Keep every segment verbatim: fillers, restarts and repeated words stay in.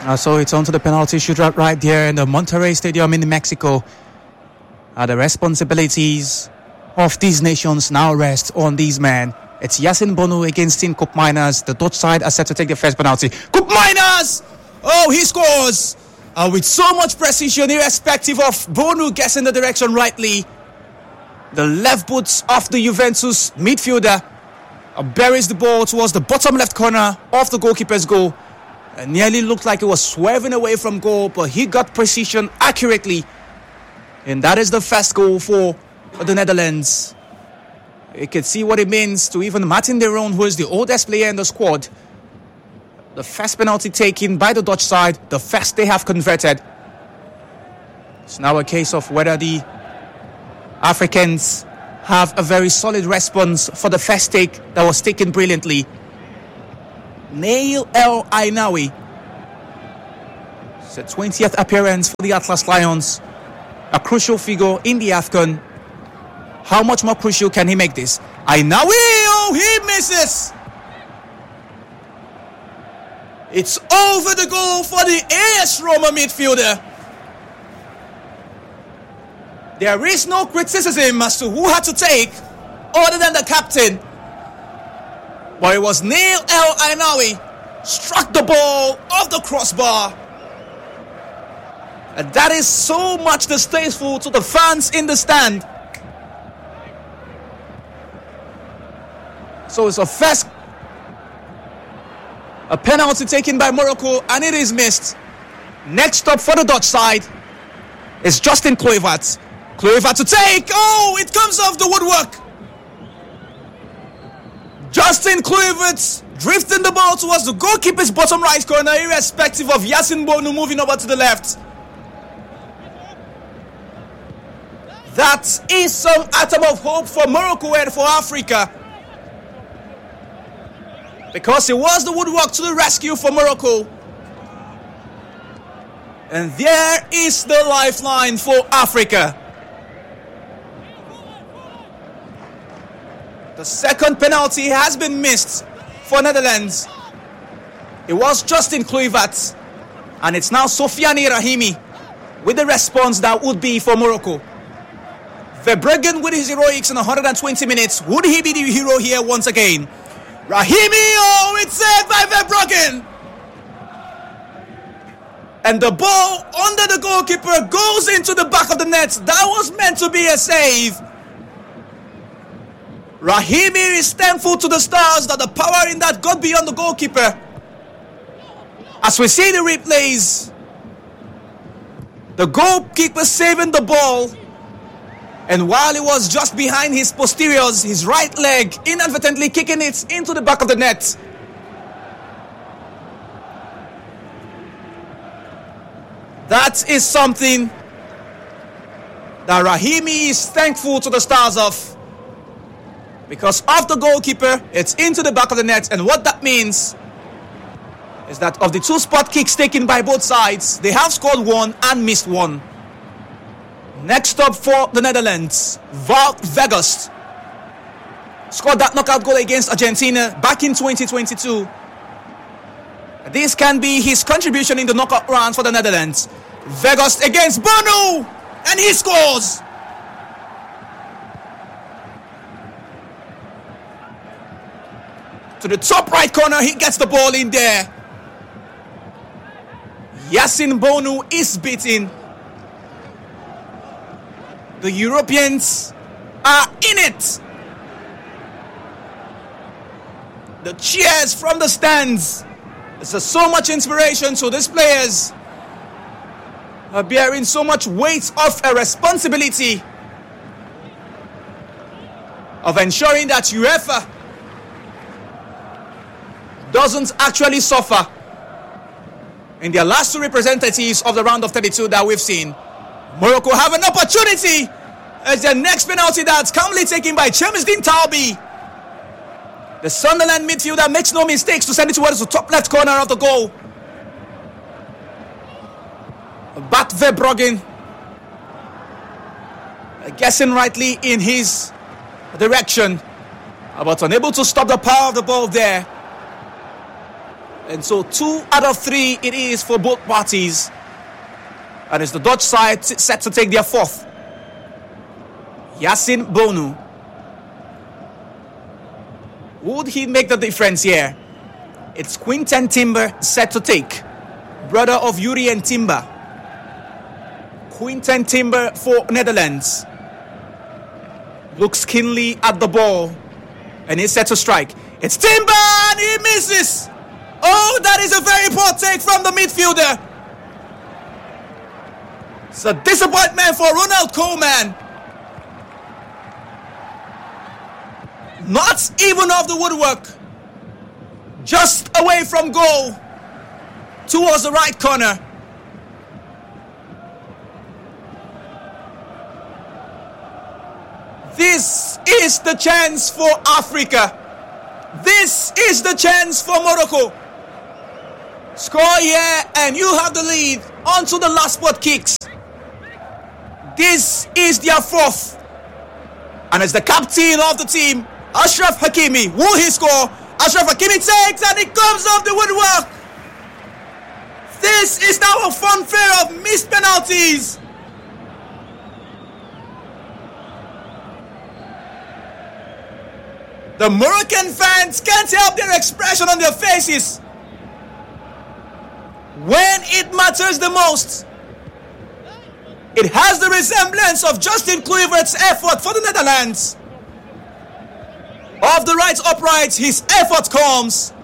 Uh, so it's on to the penalty shootout right there in the Monterrey Stadium in Mexico. Uh, the responsibilities of these nations now rest on these men. It's Yassine Bonu against Team Koopmeiners. The Dutch side are set to take the first penalty. Koopmeiners! Oh, he scores! Uh, with so much precision, irrespective of Bonu guessing the direction rightly. The left boot of the Juventus midfielder uh, buries the ball towards the bottom left corner of the goalkeeper's goal. It nearly looked like it was swerving away from goal, but he got precision accurately. And that is the first goal for the Netherlands. You can see what it means to even Martin de Roon, who is the oldest player in the squad. The first penalty taken by the Dutch side, the first they have converted. It's now a case of whether the Africans have a very solid response for the first take that was taken brilliantly. Nail El Ainawi. It's the twentieth appearance for the Atlas Lions. A crucial figure in the AFCON. How much more crucial can he make this? Ainawi, oh, he misses! It's over the goal for the A S Roma midfielder. There is no criticism as to who had to take other than the captain. But it was Nail El Ainawi struck the ball off the crossbar. And that is so much distasteful to the fans in the stand. So it's a first a penalty taken by Morocco, and it is missed. Next up for the Dutch side is Justin Kluivert. Kluivert to take. Oh, it comes off the woodwork. Justin Kluivert drifting the ball towards the goalkeeper's bottom right corner, irrespective of Yassine Bonu moving over to the left. That is some atom of hope for Morocco and for Africa. Because it was the woodwork to the rescue for Morocco. And there is the lifeline for Africa. The second penalty has been missed for Netherlands. It was Justin Kluivert. And it's now Sofiane Rahimi with the response that would be for Morocco. Verbruggen with his heroics in one hundred twenty minutes. Would he be the hero here once again? Rahimi, oh, it's saved by Verbruggen. And the ball under the goalkeeper goes into the back of the net. That was meant to be a save. Rahimi is thankful to the stars that the power in that got beyond the goalkeeper. As we see the replays, the goalkeeper saving the ball. And while it was just behind his posteriors, his right leg inadvertently kicking it into the back of the net. That is something that Rahimi is thankful to the stars of. Because of the goalkeeper, it's into the back of the net. And what that means is that of the two spot kicks taken by both sides, they have scored one and missed one. Next up for the Netherlands, Wout Weghorst scored that knockout goal against Argentina back in twenty twenty-two. This can be his contribution in the knockout round for the Netherlands. Weghorst against Bonu, and he scores. To the top right corner, he gets the ball in there. Yassine Bonu is beaten. The Europeans are in it. The cheers from the stands. There's so much inspiration. So these players are bearing so much weight of a responsibility of ensuring that UEFA doesn't actually suffer in their last two representatives of the round of thirty-two that we've seen. Morocco have an opportunity as their next penalty that's calmly taken by Chermisdien Taalbi. The Sunderland midfielder makes no mistakes to send it towards the top left corner of the goal. Bart Verbruggen guessing rightly in his direction, but unable to stop the power of the ball there. And so two out of three it is for both parties. And it's the Dutch side set to take their fourth. Yassine Bonu. Would he make the difference here? It's Quinten Timber set to take. Brother of Jurrien Timber. Quinten Timber for Netherlands. Looks keenly at the ball. And he's set to strike. It's Timber and he misses. Oh, that is a very poor take from the midfielder. It's a disappointment for Ronald Koeman. Not even off the woodwork. Just away from goal. Towards the right corner. This is the chance for Africa. This is the chance for Morocco. Score here and you have the lead onto the last spot kicks. This is their fourth. And as the captain of the team, Achraf Hakimi, will he score? Achraf Hakimi takes and it comes off the woodwork. This is now a funfair of missed penalties. The Moroccan fans can't help their expression on their faces. When it matters the most, it has the resemblance of Justin Kluivert's effort for the Netherlands. Off the right upright, his effort comes.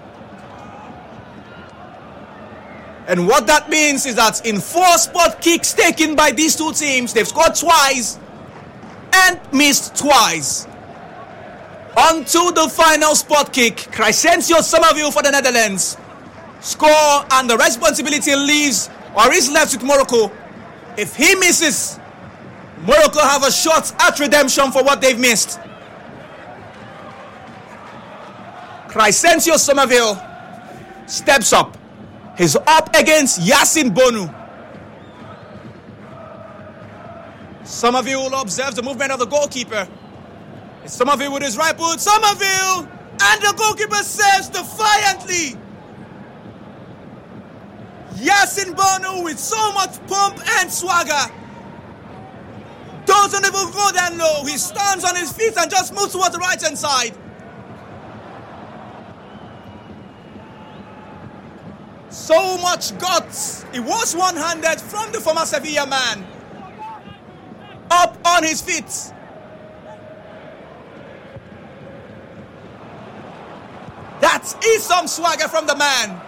And what that means is that in four spot kicks taken by these two teams, they've scored twice and missed twice. On to the final spot kick. Crescencio Somerville for the Netherlands. Score and the responsibility leaves or is left with Morocco. If he misses, Morocco have a shot at redemption for what they've missed. Crescencio Somerville steps up. He's up against Yassine Bonu. Somerville observes the movement of the goalkeeper. It's Somerville with his right boot. Somerville! And the goalkeeper saves defiantly. Yassine Bonu with so much pump and swagger. Doesn't even go that low. He stands on his feet and just moves towards the right hand side. So much guts. It was one-handed from the former Sevilla man. Up on his feet. That is some swagger from the man.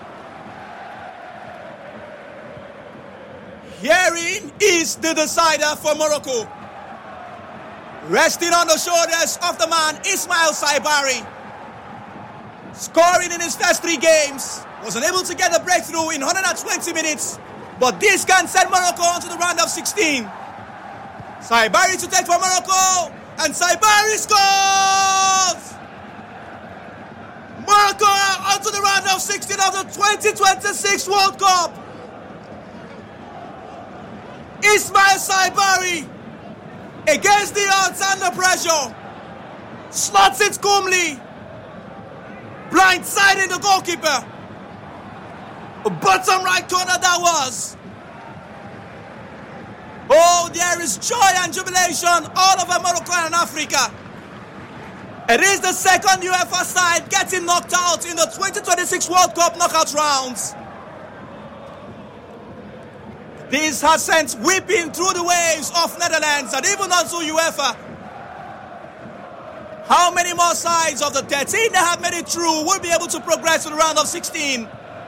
Herein is the decider for Morocco. Resting on the shoulders of the man Ismail Saibari. Scoring in his first three games. Was unable to get a breakthrough in one hundred twenty minutes. But this can send Morocco on to the round of sixteen. Saibari to take for Morocco. And Saibari scores! Morocco are onto the round of sixteen of the twenty twenty-six World Cup. Ismail Saibari, against the odds and the pressure, slots it calmly, blindsiding the goalkeeper. A bottom right corner that was. Oh, there is joy and jubilation all over Morocco and Africa. It is the second UEFA side getting knocked out in the twenty twenty-six World Cup knockout rounds. This has sent whipping through the waves of Netherlands and even onto UEFA. How many more sides of the thirteen that have made it through will be able to progress to the round of sixteen?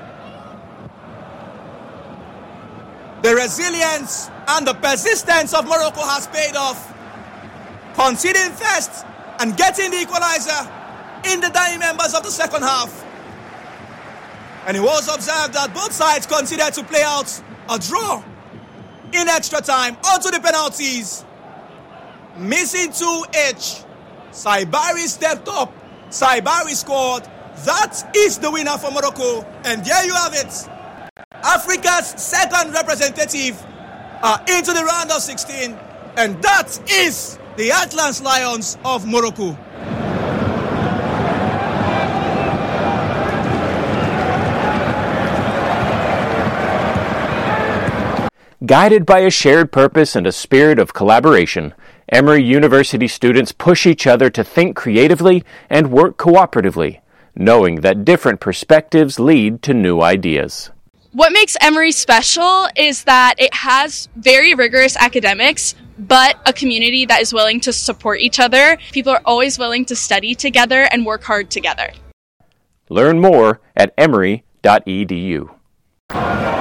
The resilience and the persistence of Morocco has paid off. Conceding first and getting the equalizer in the dying members of the second half. And it was observed that both sides considered to play out a draw in extra time onto the penalties. Missing two each. Saibari stepped up. Saibari scored. That is the winner for Morocco. And there you have it. Africa's second representative are into the round of sixteen. And that is the Atlas Lions of Morocco. Guided by a shared purpose and a spirit of collaboration, Emory University students push each other to think creatively and work cooperatively, knowing that different perspectives lead to new ideas. What makes Emory special is that it has very rigorous academics, but a community that is willing to support each other. People are always willing to study together and work hard together. Learn more at emory dot e d u.